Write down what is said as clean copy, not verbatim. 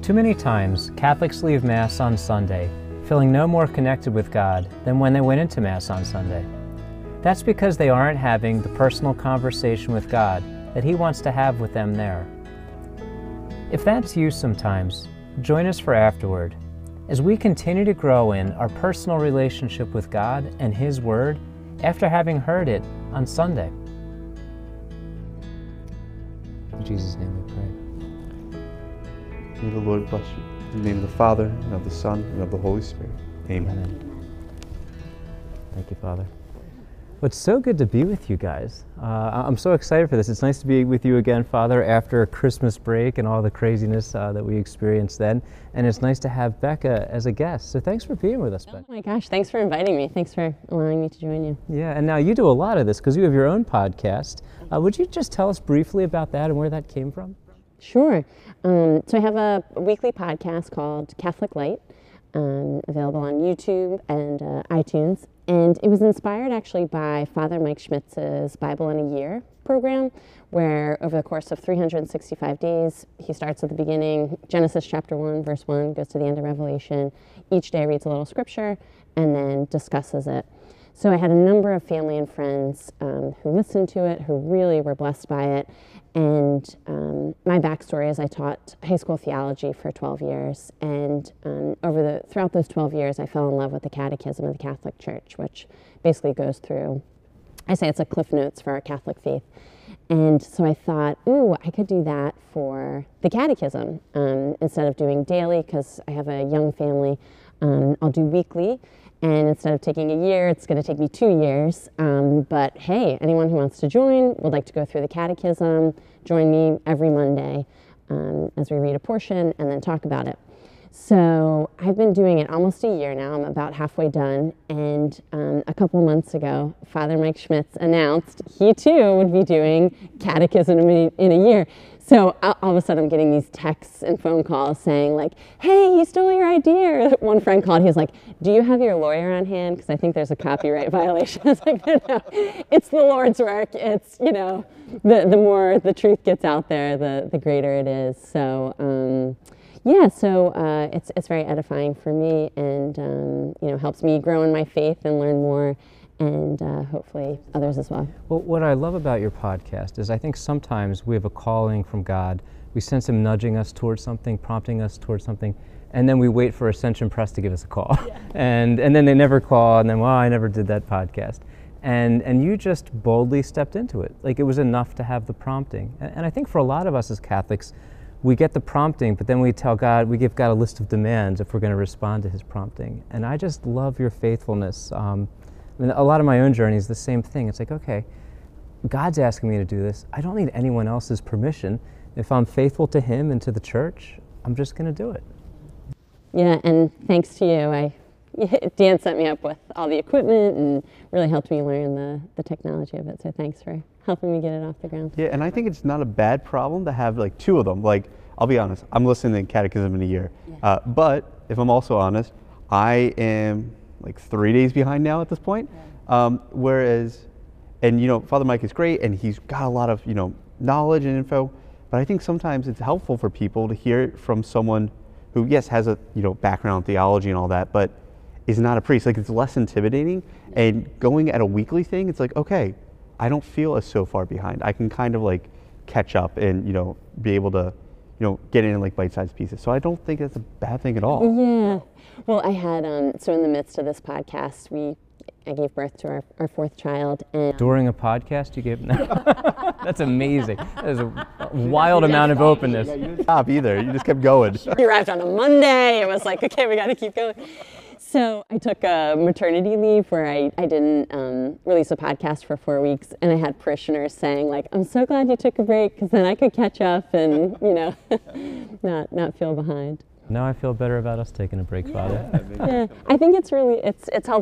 Too many times, Catholics leave Mass on Sunday feeling no more connected with God than when they went into Mass on Sunday. That's because they aren't having the personal conversation with God that He wants to have with them there. If that's you sometimes, join us for Afterword as we continue to grow in our personal relationship with God and His Word after having heard it on Sunday. In Jesus' name we pray. May the Lord bless you. In the name of the Father, and of the Son, and of the Holy Spirit. Amen. Amen. Thank you, Father. Well, it's so good to be with you guys. I'm so excited for this. It's nice to be with you again, Father, after a Christmas break and all the craziness that we experienced then. And it's nice to have Becca as a guest. So thanks for being with us, Becca. Oh my gosh, thanks for inviting me. Thanks for allowing me to join you. Yeah, and now you do a lot of this because you have your own podcast. Would you just tell us briefly about that and where that came from? Sure. So I have a weekly podcast called Catholic Light, available on YouTube and iTunes. And it was inspired actually by Father Mike Schmitz's Bible in a Year program, where over the course of 365 days, he starts at the beginning, Genesis chapter 1, verse 1, goes to the end of Revelation. Each day reads a little scripture and then discusses it. So I had a number of family and friends who listened to it, who really were blessed by it. And my backstory is I taught high school theology for 12 years. And throughout those 12 years, I fell in love with the Catechism of the Catholic Church, which basically goes through, I say it's a Cliff Notes for our Catholic faith. And so I thought, ooh, I could do that for the Catechism instead of doing daily, because I have a young family. I'll do weekly. And instead of taking a year, it's going to take me 2 years. But hey, anyone who wants to join, would like to go through the Catechism, join me every Monday as we read a portion and then talk about it. So I've been doing it almost a year now. I'm about halfway done. And a couple months ago, Father Mike Schmitz announced he too would be doing Catechism in a year. So all of a sudden I'm getting these texts and phone calls saying like, hey, he stole your idea. One friend called, he was like, do you have your lawyer on hand? Because I think there's a copyright violation. I was like, no, it's the Lord's work. It's, you know, the more the truth gets out there, the greater it is. So yeah, so it's very edifying for me and, you know, helps me grow in my faith and learn more. And hopefully others as well. Well, what I love about your podcast is I think sometimes we have a calling from God. We sense Him nudging us towards something, prompting us towards something, and then we wait for Ascension Press to give us a call. Yeah. And then they never call, and then, well, I never did that podcast. And you just boldly stepped into it. Like it was enough to have the prompting. And I think for a lot of us as Catholics, we get the prompting, but then we tell God, we give God a list of demands if we're going to respond to His prompting. And I just love your faithfulness. I mean, a lot of my own journey is the same thing. It's like, okay, God's asking me to do this. I don't need anyone else's permission. If I'm faithful to Him and to the Church, I'm just going to do it. Yeah, and thanks to you, Dan set me up with all the equipment and really helped me learn the technology of it. So thanks for helping me get it off the ground. Yeah, and I think it's not a bad problem to have like two of them. Like, I'll be honest, I'm listening to Catechism in a year. Yeah. But if I'm also honest, I am like 3 days behind now at this point. Yeah. Whereas, and you know, Father Mike is great and he's got a lot of, you know, knowledge and info, but I think sometimes it's helpful for people to hear it from someone who, yes, has a, you know, background in theology and all that, but is not a priest. Like it's less intimidating. Yeah. And going at a weekly thing, it's like, okay, I don't feel as so far behind. I can kind of like catch up and, you know, be able to, you know, get in like bite-sized pieces. So I don't think that's a bad thing at all. Yeah. Well, I had, so in the midst of this podcast, I gave birth to our fourth child. And during a podcast you gave? No. That's amazing. That is a wild amount of openness. Yeah, you didn't stop either. You just kept going. We arrived on a Monday. It was like, okay, we got to keep going. So I took a maternity leave where I didn't release a podcast for 4 weeks, and I had parishioners saying like, I'm so glad you took a break because then I could catch up and, you know, not feel behind. Now I feel better about us taking a break, Father. Yeah, I think it's